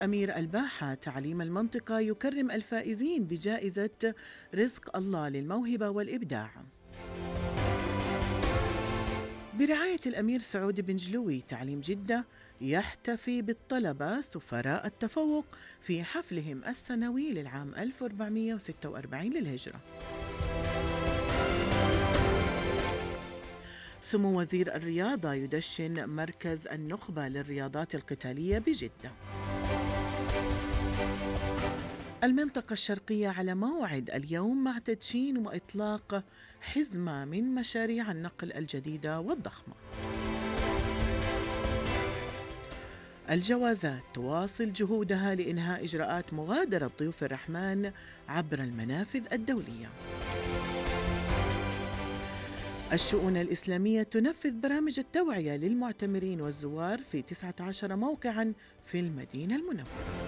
أمير الباحة تعليم المنطقة يكرم الفائزين بجائزة رزق الله للموهبة والإبداع. برعاية الأمير سعود بن جلوي تعليم جدة يحتفي بالطلبة سفراء التفوق في حفلهم السنوي للعام 1446 للهجرة. سمو وزير الرياضة يدشن مركز النخبة للرياضات القتالية بجدة. المنطقة الشرقية على موعد اليوم مع تدشين وإطلاق حزمة من مشاريع النقل الجديدة والضخمة. الجوازات تواصل جهودها لإنهاء إجراءات مغادرة ضيوف الرحمن عبر المنافذ الدولية. الشؤون الإسلامية تنفذ برامج التوعية للمعتمرين والزوار في 19 موقعاً في المدينة المنورة.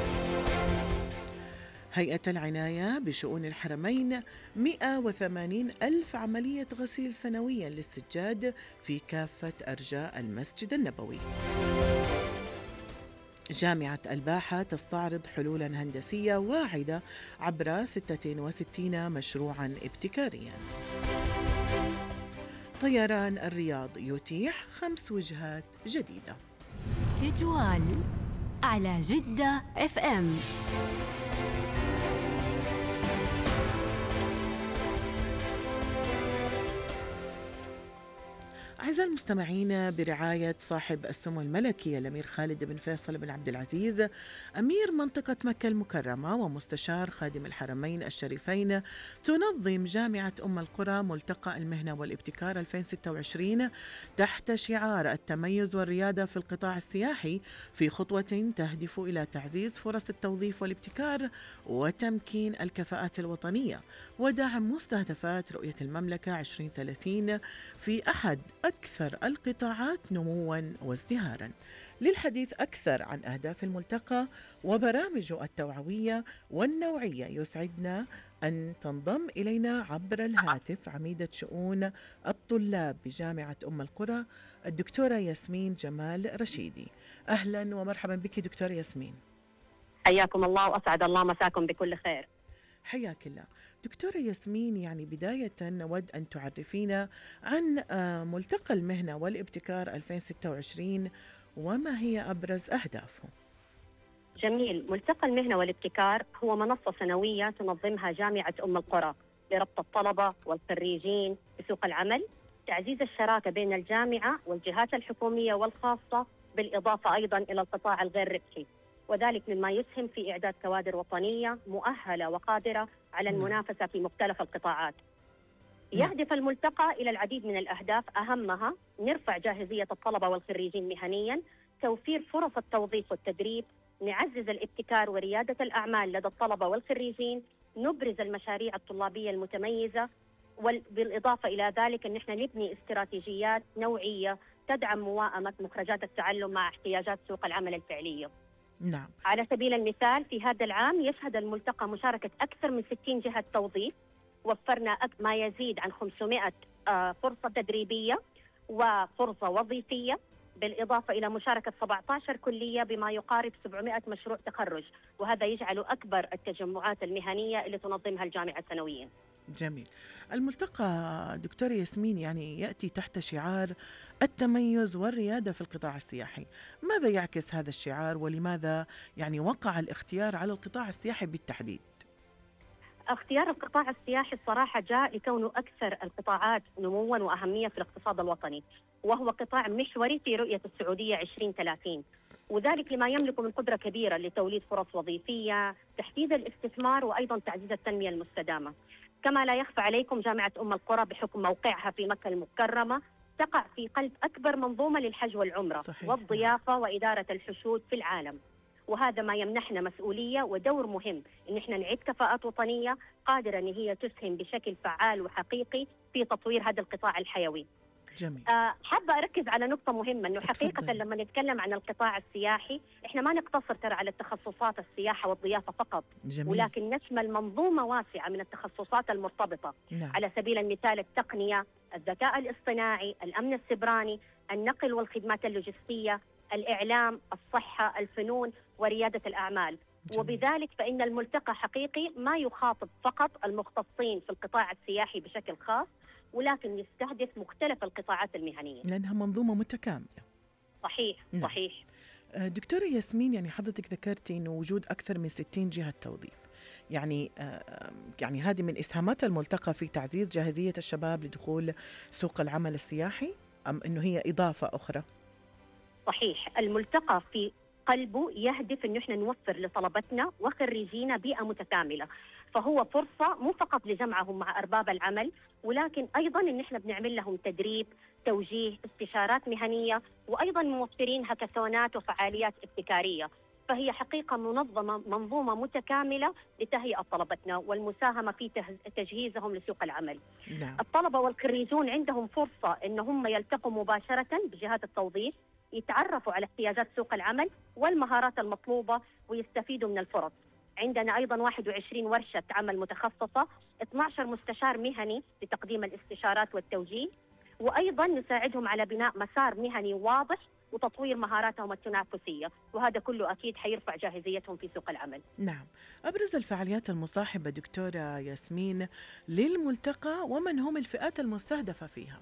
هيئة العناية بشؤون الحرمين 180 ألف عملية غسيل سنوياً للسجاد في كافة أرجاء المسجد النبوي. جامعة الباحة تستعرض حلولاً هندسية واعدة عبر 66 مشروعاً ابتكارياً. طيران الرياض يتيح 5 وجهات جديدة. تجوال على جدة FM. أعزائي المستمعين، برعاية صاحب السمو الملكي الأمير خالد بن فيصل بن عبد العزيز أمير منطقة مكة المكرمة ومستشار خادم الحرمين الشريفين، تنظم جامعة أم القرى ملتقى المهنة والابتكار 2026 تحت شعار التميز والريادة في القطاع السياحي، في خطوة تهدف إلى تعزيز فرص التوظيف والابتكار وتمكين الكفاءات الوطنية ودعم مستهدفات رؤية المملكة 2030 في أحد أكثر القطاعات نمواً وازدهاراً. للحديث أكثر عن أهداف الملتقى وبرامجه التوعوية والنوعية يسعدنا أن تنضم إلينا عبر الهاتف عميدة شؤون الطلاب بجامعة أم القرى الدكتورة ياسمين جمال رشيدي. أهلاً ومرحباً بك دكتورة ياسمين. حياكم الله وأسعد الله مساكم بكل خير. حياك الله. دكتورة ياسمين، يعني بداية نود أن تعرفينا عن ملتقى المهنة والابتكار 2026 وما هي أبرز أهدافه؟ جميل. ملتقى المهنة والابتكار هو منصة سنوية تنظمها جامعة أم القرى لربط الطلبة والخريجين بسوق العمل، تعزيز الشراكة بين الجامعة والجهات الحكومية والخاصة، بالإضافة أيضاً إلى القطاع الغير ربحي، وذلك مما يسهم في إعداد كوادر وطنية مؤهلة وقادرة على المنافسة في مختلف القطاعات. يهدف الملتقى إلى العديد من الأهداف، أهمها نرفع جاهزية الطلبة والخريجين مهنياً، توفير فرص التوظيف والتدريب، نعزز الابتكار وريادة الأعمال لدى الطلبة والخريجين، نبرز المشاريع الطلابية المتميزة، وبالإضافة إلى ذلك أن احنا نبني استراتيجيات نوعية تدعم موائمة مخرجات التعلم مع احتياجات سوق العمل الفعلية. نعم. على سبيل المثال في هذا العام يشهد الملتقى مشاركة أكثر من 60 جهة توظيف، وفرنا ما يزيد عن 500 فرصة تدريبية وفرصة وظيفية، بالإضافة إلى مشاركة 17 كلية بما يقارب 700 مشروع تخرج، وهذا يجعله أكبر التجمعات المهنية اللي تنظمها الجامعة سنويا. جميل. الملتقى دكتورة ياسمين يعني يأتي تحت شعار التميز والريادة في القطاع السياحي، ماذا يعكس هذا الشعار ولماذا يعني وقع الاختيار على القطاع السياحي بالتحديد؟ اختيار القطاع السياحي الصراحة جاء لكونه أكثر القطاعات نمواً وأهمية في الاقتصاد الوطني، وهو قطاع محوري في رؤية السعودية 2030، وذلك لما يملك من قدرة كبيرة لتوليد فرص وظيفية، تحديث الاستثمار، وأيضاً تعزيز التنمية المستدامة. كما لا يخفى عليكم جامعة أم القرى بحكم موقعها في مكة المكرمة تقع في قلب أكبر منظومة للحج والعمرة صحيح. والضيافة وإدارة الحشود في العالم، وهذا ما يمنحنا مسؤولية ودور مهم إن احنا نعد كفاءات وطنية قادرة إن هي تسهم بشكل فعال وحقيقي في تطوير هذا القطاع الحيوي. جميل. حابة أركز على نقطة مهمة، إنه حقيقة لما نتكلم عن القطاع السياحي إحنا ما نقتصر ترى على التخصصات السياحة والضيافة فقط. جميل. ولكن نشمل منظومة واسعة من التخصصات المرتبطة. نعم. على سبيل المثال التقنية، الذكاء الاصطناعي، الأمن السيبراني، النقل والخدمات اللوجستية، الإعلام، الصحة، الفنون وريادة الأعمال. جميل. وبذلك فإن الملتقى حقيقي ما يخاطب فقط المختصين في القطاع السياحي بشكل خاص، ولكن يستهدف مختلف القطاعات المهنية، لأنها منظومة متكاملة. صحيح. نعم. صحيح. دكتورة ياسمين، يعني حضرتك ذكرتي أنه وجود أكثر من 60 جهة توظيف، يعني هذه من إسهامات الملتقى في تعزيز جاهزية الشباب لدخول سوق العمل السياحي، أم أنه هي إضافة أخرى؟ صحيح. الملتقى في قلبه يهدف أن احنا نوفر لطلبتنا وخريجينا بيئة متكاملة، فهو فرصة مو فقط لجمعهم مع أرباب العمل، ولكن أيضا أن احنا بنعمل لهم تدريب، توجيه، استشارات مهنية، وأيضا موفرين هاكاثونات وفعاليات ابتكارية. فهي حقيقة منظومة متكاملة لتهيئة طلبتنا والمساهمة في تجهيزهم لسوق العمل. نعم. الطلبة والخريجون عندهم فرصة أن هم يلتقوا مباشرة بجهات التوظيف، يتعرفوا على احتياجات سوق العمل والمهارات المطلوبة ويستفيدوا من الفرص. عندنا أيضا 21 ورشة عمل متخصصة، 12 مستشار مهني لتقديم الاستشارات والتوجيه، وأيضا نساعدهم على بناء مسار مهني واضح وتطوير مهاراتهم التنافسية، وهذا كله أكيد حيرفع جاهزيتهم في سوق العمل. نعم. أبرز الفعاليات المصاحبة دكتورة ياسمين للملتقى، ومن هم الفئات المستهدفة فيها؟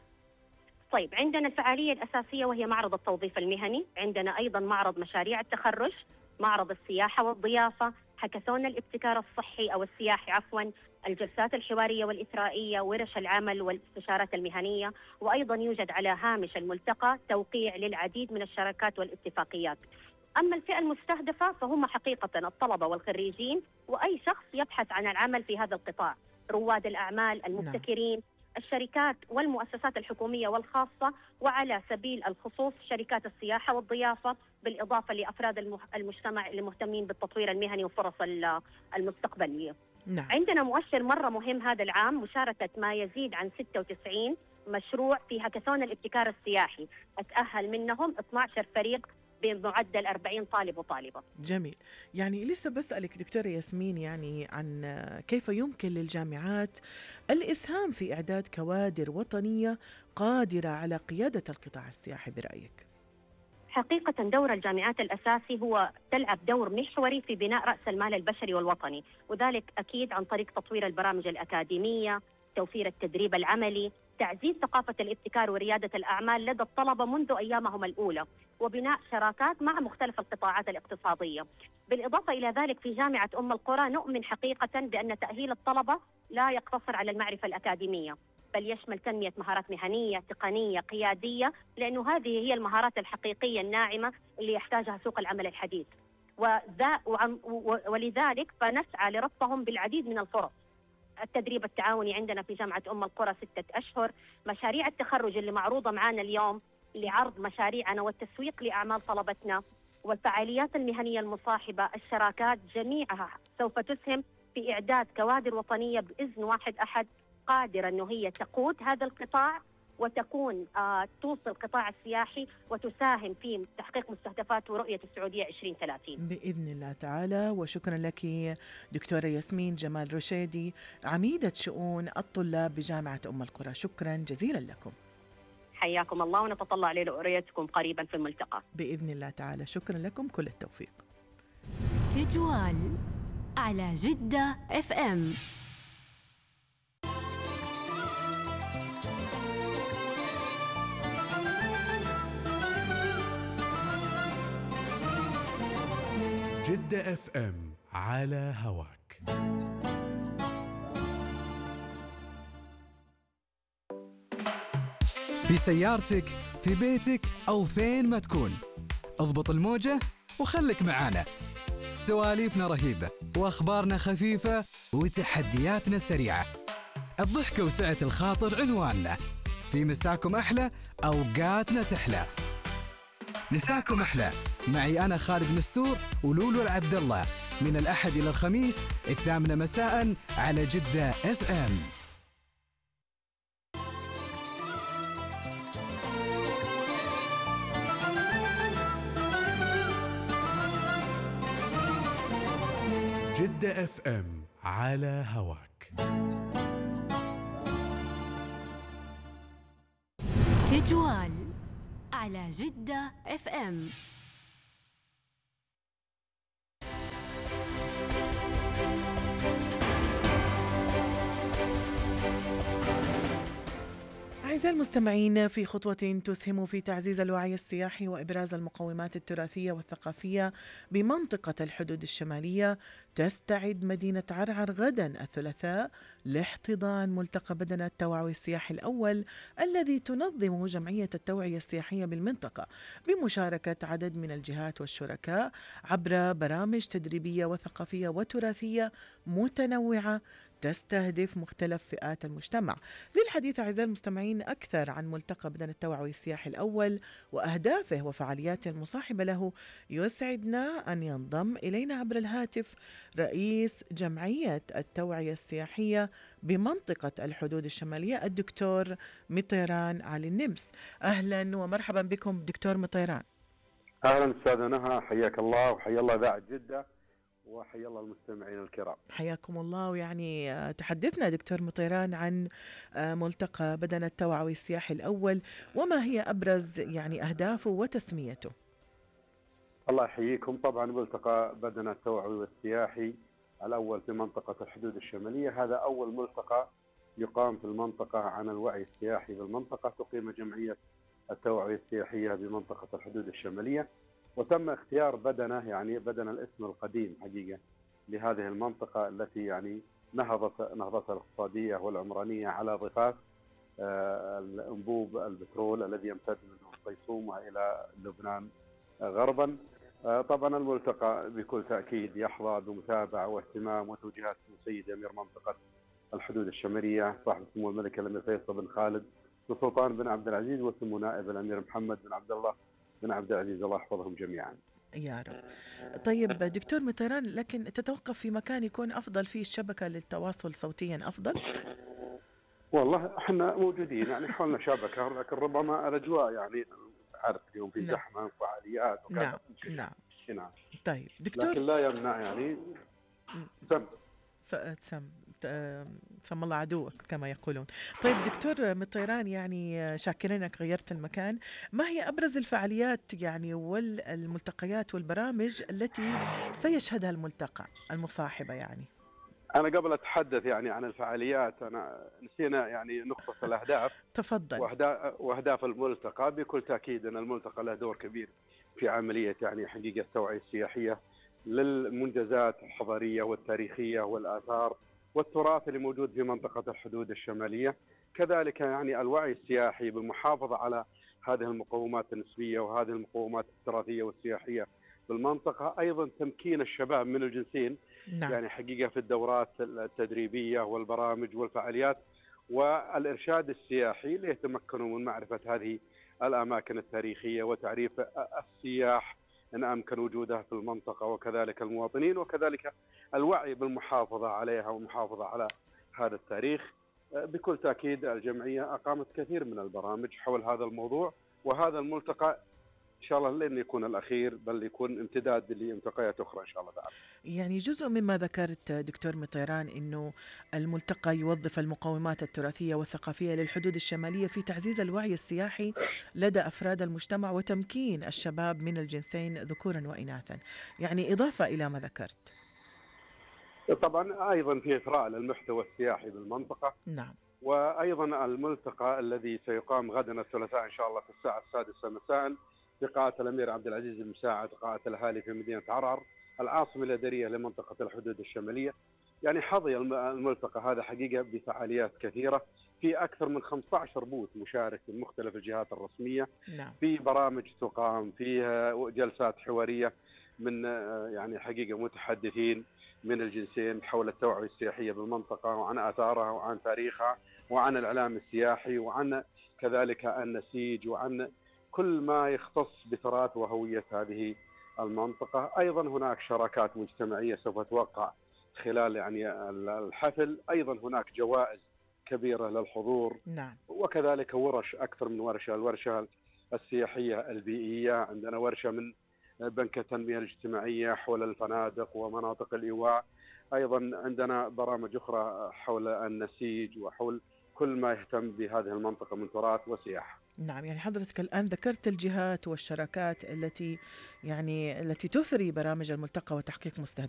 طيب، عندنا الفعالية الأساسية وهي معرض التوظيف المهني، عندنا أيضا معرض مشاريع التخرج، معرض السياحة والضيافة، هاكاثون الابتكار الصحي أو السياحي عفوا، الجلسات الحوارية والإثرائية، ورش العمل والاستشارات المهنية، وأيضا يوجد على هامش الملتقى توقيع للعديد من الشراكات والاتفاقيات. أما الفئة المستهدفة فهم حقيقة الطلبة والخريجين وأي شخص يبحث عن العمل في هذا القطاع، رواد الأعمال، المبتكرين، الشركات والمؤسسات الحكومية والخاصة، وعلى سبيل الخصوص شركات السياحة والضيافة، بالإضافة لأفراد المجتمع المهتمين بالتطوير المهني وفرص المستقبلية. نعم. عندنا مؤشر مرة مهم هذا العام، مشاركة ما يزيد عن 96 مشروع في هاكاثون الابتكار السياحي، أتأهل منهم 12 فريق بمعدل 40 طالب وطالبة. جميل. يعني لسه بسألك دكتورة ياسمين يعني عن كيف يمكن للجامعات الإسهام في إعداد كوادر وطنية قادرة على قيادة القطاع السياحي برأيك؟ حقيقة دور الجامعات الأساسي هو تلعب دور محوري في بناء رأس المال البشري والوطني، وذلك أكيد عن طريق تطوير البرامج الأكاديمية، توفير التدريب العملي، تعزيز ثقافة الابتكار وريادة الأعمال لدى الطلبة منذ أيامهم الأولى، وبناء شراكات مع مختلف القطاعات الاقتصادية. بالإضافة إلى ذلك في جامعة أم القرى نؤمن حقيقة بأن تأهيل الطلبة لا يقتصر على المعرفة الأكاديمية، بل يشمل تنمية مهارات مهنية، تقنية، قيادية، لأنه هذه هي المهارات الحقيقية الناعمة اللي يحتاجها سوق العمل الحديث، ولذلك فنسعى لربطهم بالعديد من الفرص. التدريب التعاوني عندنا في جامعة أم القرى 6 أشهر، مشاريع التخرج اللي معروضة معنا اليوم لعرض مشاريعنا والتسويق لأعمال طلبتنا، والفعاليات المهنية المصاحبة، الشراكات، جميعها سوف تسهم في إعداد كوادر وطنية بإذن واحد أحد قادرة أنه هي تقود هذا القطاع وتكون توصل القطاع السياحي وتساهم في تحقيق مستهدفات ورؤية السعودية 2030 بإذن الله تعالى. وشكرا لك دكتورة ياسمين جمال رشيدي، عميدة شؤون الطلاب بجامعة أم القرى، شكرا جزيلا لكم. حياكم الله، ونتطلع لرؤيتكم قريبا في الملتقى بإذن الله تعالى. شكرا لكم، كل التوفيق. تجوال على جدة FM. جدة FM على هواك. في سيارتك، في بيتك أو فين ما تكون، اضبط الموجة وخلك معانا. سواليفنا رهيبة وأخبارنا خفيفة وتحدياتنا سريعة. الضحكة وسعة الخاطر عنواننا. في مساكم أحلى، أوقاتنا تحلى. مساكم أحلى معي أنا خالد مستور ولولو العبد الله، من الأحد إلى الخميس 8 مساء على جدة FM. جدة FM على هواك. تجوال على جدة FM. أعزائي المستمعين، في خطوة تسهم في تعزيز الوعي السياحي وإبراز المقومات التراثية والثقافية بمنطقة الحدود الشمالية، تستعد مدينة عرعر غدا الثلاثاء لاحتضان ملتقى بدنة التوعوي السياحي الأول الذي تنظمه جمعية التوعية السياحية بالمنطقة بمشاركة عدد من الجهات والشركاء عبر برامج تدريبية وثقافية وتراثية متنوعة تستهدف مختلف فئات المجتمع. للحديث أعزائي المستمعين أكثر عن ملتقى بدن التوعوي السياحي الأول وأهدافه وفعالياته المصاحبة له، يسعدنا أن ينضم إلينا عبر الهاتف رئيس جمعية التوعية السياحية بمنطقة الحدود الشمالية الدكتور مطيران علي النمس. أهلا ومرحبا بكم دكتور مطيران. أهلا أستاذة نهى، حياك الله وحيا الله إذاعة جدة وحيا الله المستمعين الكرام. حياكم الله. ويعني تحدثنا دكتور مطيران عن ملتقى بدن التوعوي السياحي الأول، وما هي أبرز يعني أهدافه وتسميته؟ الله يحييكم. طبعا ملتقى بدن التوعوي والسياحي الأول في منطقة الحدود الشمالية هذا أول ملتقى يقام في المنطقة عن الوعي السياحي بالمنطقة، تقيم جمعية التوعية السياحية بمنطقة الحدود الشمالية، وتم اختيار بدنة يعني بدن الاسم القديم حقيقة لهذه المنطقة التي يعني نهضتها الاقتصادية والعمرانية على ضفاف الأنبوب البترول الذي يمتد من القيصوم وإلى لبنان غربا. طبعا الملتقى بكل تأكيد يحظى بمتابعة واهتمام وتوجيهات من سيد أمير منطقة الحدود الشمالية صاحب سمو الملك الأمير فيصل بن خالد وسلطان بن عبد العزيز وسمو نائب الأمير محمد بن عبد الله بن عبد العزيز، الله يحفظهم جميعا يا رب. طيب دكتور مطيران، لكن تتوقف في مكان يكون أفضل فيه الشبكة للتواصل صوتيا أفضل؟ والله احنا موجودين يعني حولنا شبكة، لكن ربما الأجواء يعني عارف اليوم في زحمة وفعاليات نعم نعم. طيب دكتور، لكن لا يمنع يعني سم الله عدوك كما يقولون. طيب دكتور مطيران، يعني شاكرينك غيرت المكان، ما هي أبرز الفعاليات يعني والملتقيات والبرامج التي سيشهدها الملتقى المصاحبة؟ يعني أنا قبل أتحدث يعني عن الفعاليات أنا نسينا يعني نقطة الأهداف. تفضل. وأهداف الملتقى بكل تأكيد أن الملتقى له دور كبير في عملية يعني حقيقة التوعية السياحية للمنجزات الحضارية والتاريخية والآثار والتراث اللي موجود في منطقة الحدود الشمالية، كذلك يعني الوعي السياحي بالمحافظة على هذه المقومات النسبية وهذه المقومات التراثية والسياحية بالمنطقة، أيضا تمكين الشباب من الجنسين نعم. يعني حقيقة في الدورات التدريبية والبرامج والفعاليات والإرشاد السياحي ليتمكنوا من معرفة هذه الأماكن التاريخية وتعريف السياح إن أمكن وجودها في المنطقة، وكذلك المواطنين، وكذلك الوعي بالمحافظة عليها والمحافظة على هذا التاريخ. بكل تأكيد الجمعية أقامت كثير من البرامج حول هذا الموضوع، وهذا الملتقى إن شاء الله لن يكون الأخير بل يكون امتداد لملتقيات أخرى إن شاء الله تعالى. يعني جزء مما ذكرت دكتور مطيران أنه الملتقى يوظف المقومات التراثية والثقافية للحدود الشمالية في تعزيز الوعي السياحي لدى أفراد المجتمع وتمكين الشباب من الجنسين ذكورا وإناثا، يعني إضافة إلى ما ذكرت. طبعا أيضا في إثراء للمحتوى السياحي بالمنطقة. نعم. وأيضا الملتقى الذي سيقام غدا الثلاثاء إن شاء الله في الساعة 6 مساء في قاعة الأمير عبد العزيز المساعد قاعة الأهالي في مدينة عرعر العاصمة الإدارية لمنطقة الحدود الشمالية. يعني حظي الملتقى هذا حقيقة بفعاليات كثيرة في أكثر من 15 بوث مشارك من مختلف الجهات الرسمية. نعم. في برامج تقام، فيها جلسات حوارية من يعني حقيقة متحدثين من الجنسين حول التوعية السياحية بالمنطقة وعن آثارها وعن تاريخها وعن الإعلام السياحي وعن كذلك النسيج وعن كل ما يختص بتراث وهوية هذه المنطقة. أيضا هناك شراكات مجتمعية سوف توقع خلال يعني الحفل، أيضا هناك جوائز كبيرة للحضور. نعم. وكذلك ورش، أكثر من ورشة، الورشة السياحية البيئية، عندنا ورشة من بنك التنمية الاجتماعية حول الفنادق ومناطق الإيواء، أيضا عندنا برامج أخرى حول النسيج وحول كل ما يهتم بهذه المنطقة من تراث وسياحة. نعم، يعني حضرتك الآن ذكرت الجهات والشراكات التي تثري برامج الملتقى وتحقيق مستهدفات